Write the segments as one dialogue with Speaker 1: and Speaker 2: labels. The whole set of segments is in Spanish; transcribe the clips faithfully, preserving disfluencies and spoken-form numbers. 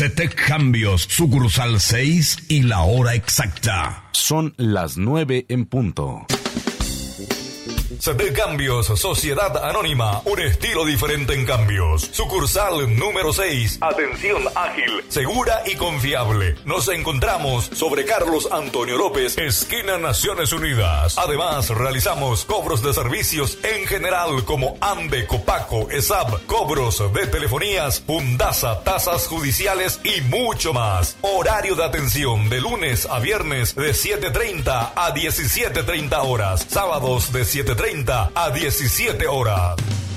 Speaker 1: CETEC Cambios, sucursal seis y la hora exacta.
Speaker 2: Son las nueve en punto.
Speaker 3: CETEC Cambios, Sociedad Anónima, un estilo diferente en cambios. Sucursal número seis, atención ágil, segura y confiable. Nos encontramos sobre Carlos Antonio López, esquina Naciones Unidas. Además, realizamos cobros de servicios en general como AMBE, Copaco, ESAB, cobros de telefonías, Fundasa, tasas judiciales y mucho más. Horario de atención de lunes a viernes de siete treinta a diecisiete treinta horas. Sábados de siete treinta a diecisiete horas.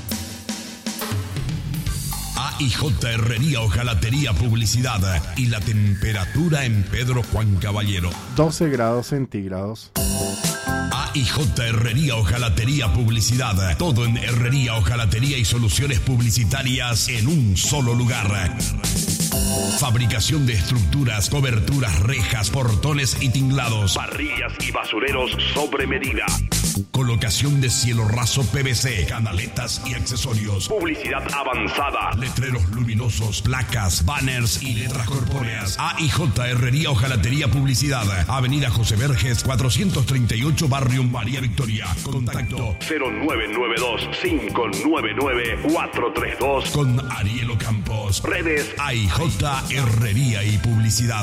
Speaker 1: A I J Herrería Hojalatería Publicidad y la temperatura en Pedro Juan Caballero.
Speaker 4: doce grados centígrados.
Speaker 1: A I J Herrería Hojalatería Publicidad. Todo en herrería, hojalatería y soluciones publicitarias en un solo lugar. Fabricación de estructuras, coberturas, rejas, portones y tinglados.
Speaker 5: Parrillas y basureros sobre medida.
Speaker 1: Colocación de cielo raso P V C, canaletas y accesorios.
Speaker 5: Publicidad avanzada.
Speaker 1: Letreros luminosos, placas, banners y letras corpóreas. A I J Herrería Hojalatería Publicidad. Avenida José Verges, cuatrocientos treinta y ocho, Barrio María Victoria. Contacto
Speaker 5: cero nueve nueve dos, cinco nueve nueve, cuatro tres dos.
Speaker 1: Con Ariel Campos.
Speaker 5: Redes
Speaker 1: A I J Herrería y Publicidad.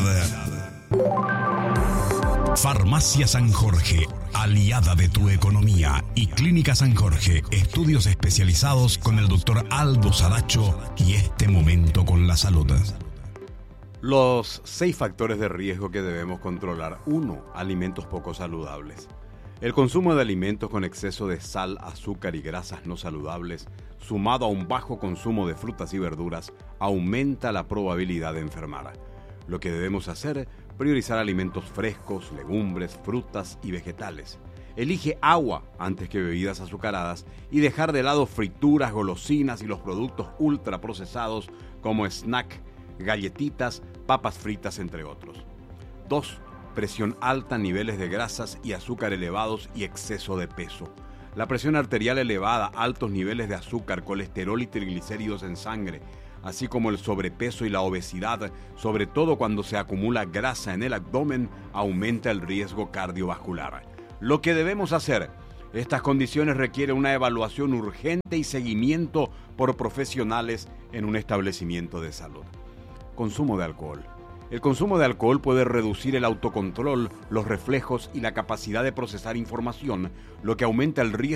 Speaker 1: Farmacia San Jorge, aliada de tu economía, y Clínica San Jorge, estudios especializados con el doctor Aldo Saracho y este momento con la salud.
Speaker 6: Los seis factores de riesgo que debemos controlar. Uno, alimentos poco saludables. El consumo de alimentos con exceso de sal, azúcar y grasas no saludables, sumado a un bajo consumo de frutas y verduras, aumenta la probabilidad de enfermar. Lo que debemos hacer, priorizar alimentos frescos, legumbres, frutas y vegetales. Elige agua antes que bebidas azucaradas y dejar de lado frituras, golosinas y los productos ultraprocesados como snack, galletitas, papas fritas, entre otros. Dos. Presión alta, niveles de grasas y azúcar elevados y exceso de peso. La presión arterial elevada, altos niveles de azúcar, colesterol y triglicéridos en sangre, así como el sobrepeso y la obesidad, sobre todo cuando se acumula grasa en el abdomen, aumenta el riesgo cardiovascular. Lo que debemos hacer, estas condiciones requieren una evaluación urgente y seguimiento por profesionales en un establecimiento de salud. Consumo de alcohol. El consumo de alcohol puede reducir el autocontrol, los reflejos y la capacidad de procesar información, lo que aumenta el riesgo